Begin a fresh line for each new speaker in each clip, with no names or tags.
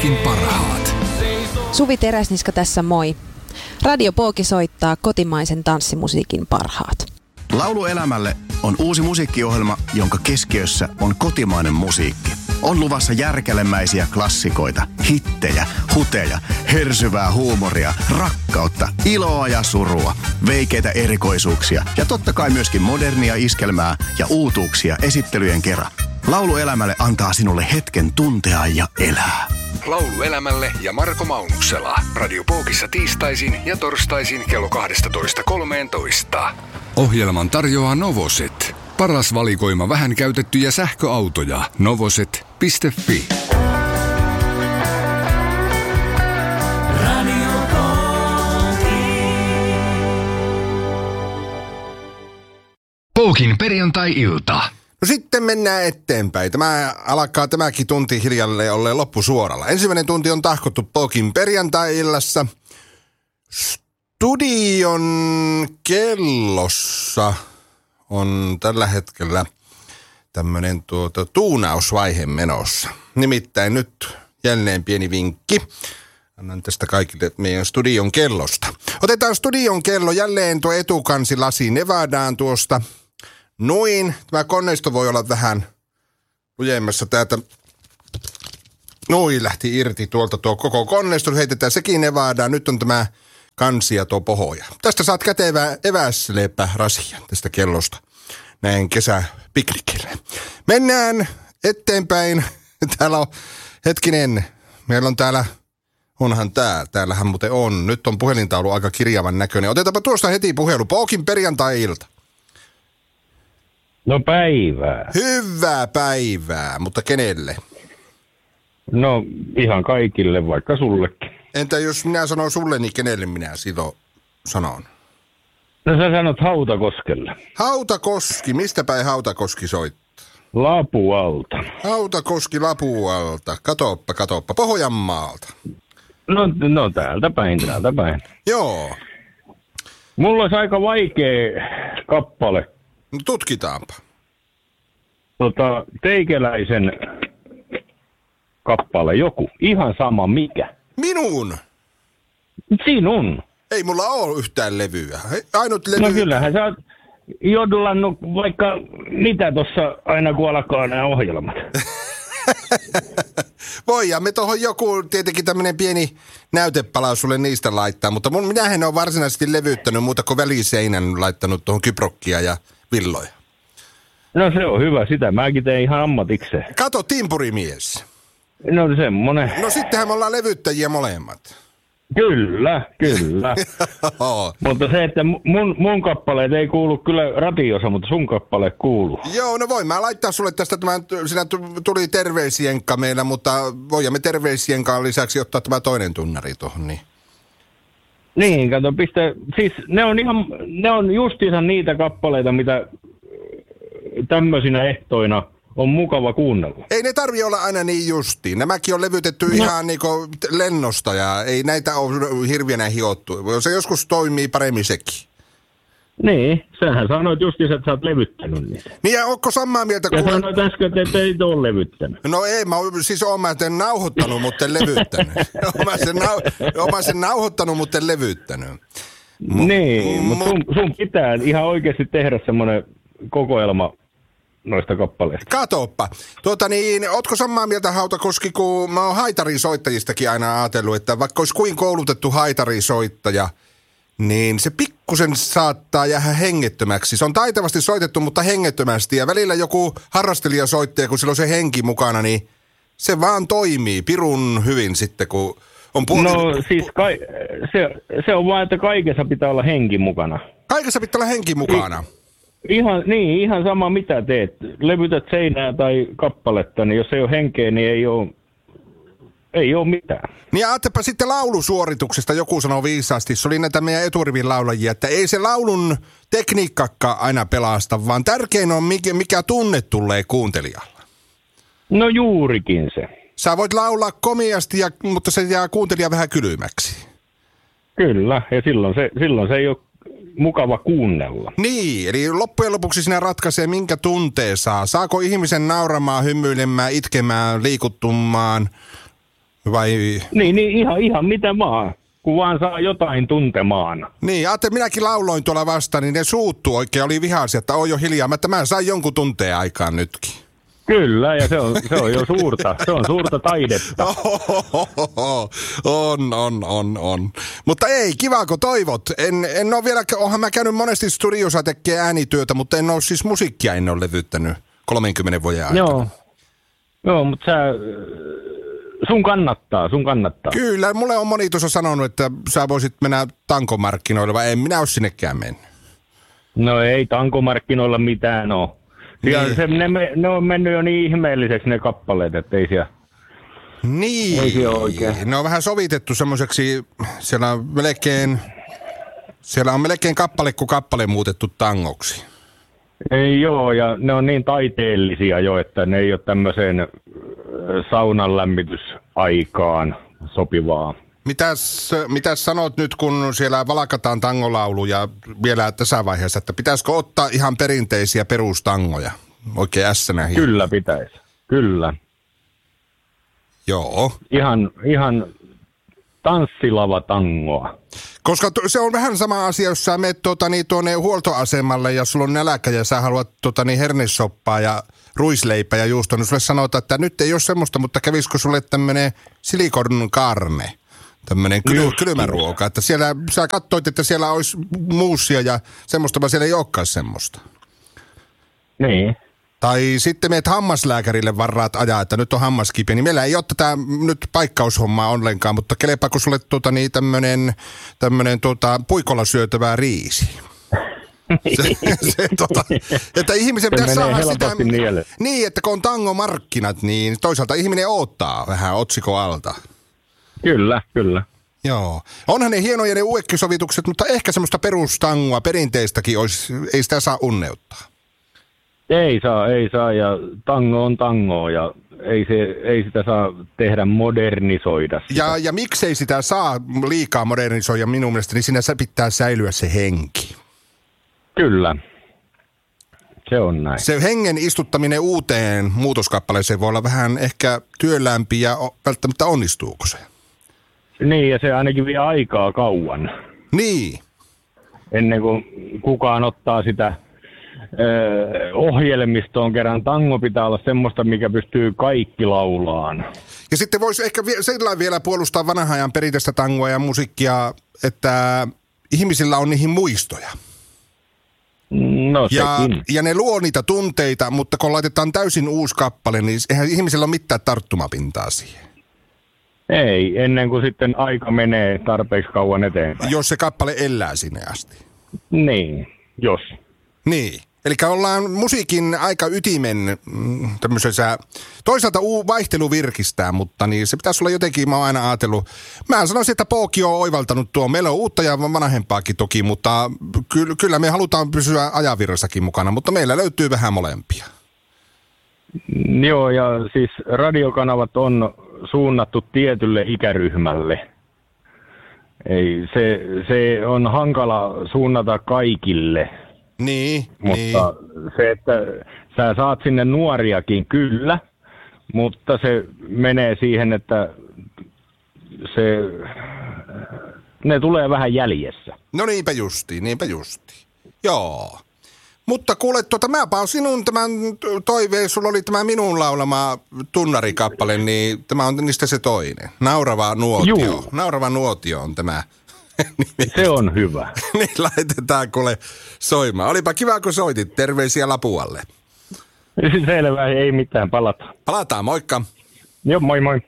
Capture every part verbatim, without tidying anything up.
Parhaat.
Suvi Teräsniska tässä, moi. Radio Pooki soittaa kotimaisen tanssimusiikin parhaat.
Laulu elämälle on uusi musiikkiohjelma, jonka keskiössä on kotimainen musiikki. On luvassa järkälemäisiä klassikoita, hittejä, huteja, hersyvää huumoria, rakkautta, iloa ja surua, veikeitä erikoisuuksia ja totta kai myöskin modernia iskelmää ja uutuuksia esittelyjen kerran. Laulu elämälle antaa sinulle hetken tuntea ja elää.
Laulu elämälle ja Marko Maunuksela. Radio Pookissa tiistaisin ja torstaisin kello kaksitoista kolmetoista. Ohjelman tarjoaa Novoset. Paras valikoima vähän käytettyjä sähköautoja. Novoset piste fi. Pookin perjantai-ilta.
No sitten mennään eteenpäin. Tämä alkaa tämäkin tunti hiljalleen olleen loppusuoralla. Ensimmäinen tunti on tahkottu Pookin perjantai-illassa. Studion kellossa on tällä hetkellä tämmöinen tuota, tuunausvaihe menossa. Nimittäin nyt jälleen pieni vinkki. Annan tästä kaikille meidän studion kellosta. Otetaan studion kello jälleen tuo etukansilasi Nevadaan tuosta. Noin. Tämä koneisto voi olla vähän lujemmassa täältä. Noin lähti irti tuolta tuo koko koneisto. Heitetään sekin Nevadaan. Nyt on tämä kansi ja tuo pohoja. Tästä saat kätevää eväsleipä rasia tästä kellosta. Näin kesäpiknikille. Mennään eteenpäin. Täällä on, hetkinen, meillä on täällä, onhan tää, täällähän muuten on. Nyt on puhelintaulu aika kirjavan näköinen. Otetaanpa tuosta heti puhelu. Pookin perjantai-ilta.
No päivää.
Hyvää päivää, mutta kenelle?
No ihan kaikille, vaikka sullekin.
Entä jos minä sanon sulle, niin kenelle minä silloin sanon?
No sä sanot Hautakoskelle.
Hautakoski, mistä päin Hautakoski soittaa?
Lapualta.
Hautakoski Lapualta, katoppa, katoppa, Pohjanmaalta.
No, no täältä päin, täältä päin.
Joo.
Mulla olisi aika vaikea kappale.
No tutkitaanpa.
Tota, Teikäläisen kappale, joku, ihan sama mikä.
Minun?
Sinun.
Ei mulla ole yhtään levyä. Ainut levy...
No kyllähän sä oot jodlannut vaikka mitä tossa aina kun alkaa nämä ohjelmat.
Voidaan me tohon joku tietenkin tämmönen pieni näytepalaus sulle niistä laittaa, mutta mun, minähän en ole varsinaisesti levyttänyt muuta kuin väliseinän laittanut tuohon kyprokkia ja villoja.
No se on hyvä, sitä mäkin tein ihan ammatikseen.
Kato, timpurimies.
No semmonen.
No sittenhän me ollaan levyttäjiä molemmat.
Kyllä, kyllä. Mutta se, että mun, mun kappaleet ei kuulu kyllä radiossa, mutta sun kappaleet kuuluu.
Joo, no voin mä laittaa sulle tästä tämän, siinä tuli terveisienka meillä, mutta voimme terveisienkaan lisäksi ottaa tämä toinen tunnari tuohon, niin.
Niin, kato, pistä, siis ne on ihan, ne on justiinsa niitä kappaleita, mitä tämmöisinä ehtoina on mukava kuunnella.
Ei ne tarvitse olla aina niin justiin. Nämäkin on levytetty no. ihan niinku lennosta ja ei näitä ole hirveänä hiottu. Se joskus toimii paremmin sekin.
Niin, sähän sanoit justiinsa, että sä oot levyttänyt niitä.
Niin ja ootko samaa mieltä kuin...
Ja sanoit äsken, että et ole levyttänyt.
No ei, mä oon, siis oon mä sen nauhoittanut, mutta en levyttänyt. oon, mä sen nau, oon mä sen nauhoittanut, mutta en levyttänyt.
M- niin, m- mutta sun, sun pitää ihan oikeasti tehdä semmoinen kokoelma noista kappaleista.
Katoppa. Tuota niin, ootko samaa mieltä Hautakoski, kun mä oon haitarin soittajistakin aina ajatellut, että vaikka olisi kuin koulutettu haitarin soittaja, niin se pikkusen saattaa jäädä hengettömäksi. Se on taitavasti soitettu, mutta hengettömästi. Ja välillä joku harrastelija soittaja, kun sillä on se henki mukana, niin se vaan toimii pirun hyvin sitten, kun on puoli...
No siis kai, se, se on vaan, että kaikessa pitää olla henki mukana.
Kaikessa pitää olla henki mukana. I-
Ihan, niin, ihan sama mitä teet. Levytät seinää tai kappaletta, niin jos ei ole henkeä, niin ei ole, ei ole mitään.
Niin ajattepa sitten laulusuorituksesta, joku sanoi viisaasti, se oli näitä meidän eturivin laulajia, että ei se laulun tekniikkakaan aina pelasta, vaan tärkein on mikä, mikä tunne tulee kuuntelijalla.
No juurikin se.
Sä voit laulaa komiasti, ja, mutta se jää kuuntelija vähän kylmäksi.
Kyllä, ja silloin se, silloin se ei ole mukava kuunnella.
Niin, eli loppujen lopuksi sinä ratkaisee, minkä tunteen saa. Saako ihmisen nauramaan, hymyilemään, itkemään, liikuttumaan Vai?
Niin, niin ihan, ihan mitä vaan, kun vaan saa jotain tuntemaan.
Niin, ajattelin, minäkin lauloin tuolla vastaan, niin ne suuttuu oikein, oli vihaisia, että on jo hiljaa, mutta mä sain jonkun tunteen aikaan nytkin.
Kyllä, ja se on, se on jo suurta, se on suurta taidetta.
On, on, on, on. Mutta ei, kiva kun toivot. En, en ole vielä, onhan mä käynyt monesti studiossa tekee äänityötä, mutta en ole siis musiikkia en ole levyttänyt kolmenkymmenen vuoden aikana.
Joo, Joo mutta sä, sun kannattaa, sun kannattaa.
Kyllä, mulle on moni tuossa sanonut, että sä voisit mennä tankomarkkinoille, vai en minä ole sinnekään mennyt.
No ei tankomarkkinoilla mitään ole. Niin. Se, ne, ne on mennyt jo niin ihmeelliseksi ne kappaleet, että ei siellä,
niin.
ei siellä oikein.
Ne on vähän sovitettu semmoiseksi, siellä on melkein, siellä on melkein kappale kuin kappale muutettu tangoksi.
Ei joo, ja ne on niin taiteellisia jo, että ne ei ole tämmöiseen saunan lämmitysaikaan sopivaa.
Mitäs, mitäs sanot nyt, kun siellä valakataan tangolauluja vielä tässä vaiheessa, että pitäisikö ottaa ihan perinteisiä perustangoja oikein ässänä?
Kyllä pitäisi, kyllä.
Joo.
Ihan, ihan tanssilava tangoa.
Koska to, se on vähän sama asia, jos sä menet tuota, niin, tuonne huoltoasemalle ja sulla on nälkä ja sä haluat tuota, niin, hernesoppaa ja ruisleipä ja juusto, niin sulle sanotaan, että nyt ei ole semmoista, mutta kävisikö sulle tämmöinen silikon karne? Tämmöinen kyl, kylmäruoka, että siellä, sä katsoit, että siellä olisi muussia ja semmoista, vaan siellä ei olekaan semmoista.
Niin.
Tai sitten meet hammaslääkärille varraat ajaa, että nyt on hammaskipeä, niin meillä ei ole tätä nyt paikkaushommaa ollenkaan, mutta kelepaako sulle tuota, niin tämmöinen, tämmöinen tuota, puikolla syötävää riisi? se, se, tota, että ihmisen
se
pitäisi saada sitä,
nielle.
Niin, että kun on tangomarkkinat, niin toisaalta ihminen odottaa vähän otsikon alta.
Kyllä, kyllä.
Joo. Onhan ne hienoja ne uekkisovitukset, mutta ehkä semmoista perustangoa, perinteistäkin olisi, ei sitä saa unneuttaa.
Ei saa, ei saa, ja tango on tango, ja ei, se, ei sitä saa tehdä modernisoida sitä.
Ja, ja miksei sitä saa liikaa modernisoida minun mielestä, niin siinä pitää säilyä se henki.
Kyllä. Se on näin.
Se hengen istuttaminen uuteen muutoskappaleeseen voi olla vähän ehkä työlämpi ja välttämättä onnistuuko se?
Niin, ja se ainakin vie aikaa kauan.
Niin.
Ennen kuin kukaan ottaa sitä ö, ohjelmistoon kerran. Tango pitää olla semmoista, mikä pystyy kaikki laulaan.
Ja sitten voisi ehkä sillä vielä puolustaa vanhan ajan perinteistä tangoa ja musiikkia, että ihmisillä on niihin muistoja.
No
ja,
sekin.
ja ne luo niitä tunteita, mutta kun laitetaan täysin uusi kappale, niin eihän ihmisellä ole mitään tarttumapintaa siihen.
Ei, ennen kuin sitten aika menee tarpeeksi kauan eteenpäin.
Jos se kappale elää sinne asti.
Niin, jos.
Niin, eli ollaan musiikin aika ytimen tämmöisessä, toisaalta uu vaihtelu virkistää, mutta niin se pitäisi olla jotenkin, mä oon aina ajatellut. Mä sanoisin, että Pooki on oivaltanut tuo. Meillä on uutta ja vanhempaakin toki, mutta ky- kyllä me halutaan pysyä ajanvirrassakin mukana, mutta meillä löytyy vähän molempia.
Joo, ja siis radiokanavat on suunnattu tietylle ikäryhmälle. Ei, se, se on hankala suunnata kaikille.
Niin,
mutta
niin.
se, että sä saat sinne nuoriakin kyllä, mutta se menee siihen, että se, ne tulee vähän jäljessä.
No niinpä justiin, niinpä justiin. Joo. Mutta kuule, tuota, mäpä on sinun tämän toiveen, sulla oli tämä minun laulama tunnarikappale, niin tämä on niistä se toinen. Naurava nuotio.
Juu.
Naurava nuotio on tämä.
Se on hyvä.
Niin laitetaan kuule soimaan. Olipa kiva, kun soitit. Terveisiä Lapualle.
Selvä, ei mitään, palataan.
Palataan, moikka.
Joo, moi moi.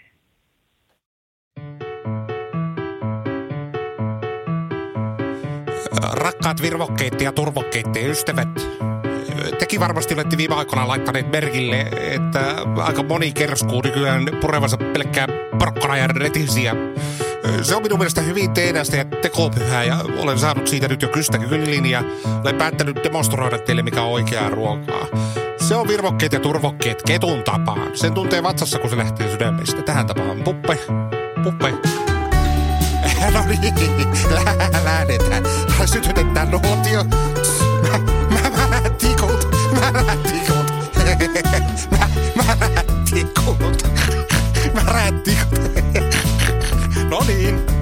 Rakkaat virvokkeet ja turvokkeiden ystävät, tekin varmasti olette viime aikoina laittaneet merkille, että aika moni kerskuu nykyään purevansa pelkkää porkkana ja retisiä. Se on minun mielestä hyvin teedästä ja tekopyhää ja olen saanut siitä nyt jo kystä kyllin ja olen päättänyt demonstroida teille, mikä on oikeaa ruokaa. Se on virvokkeet ja turvokkeet ketun tapaan. Sen tuntee vatsassa, kun se lähtee sydämestä. Tähän tapaan puppe, puppe. No niin, lähdetään. Sytytetään nuotio. Mä, mä, mä näen tikut. Mä näen tikut. Mä, mä näen tikut. Värätti. No niin.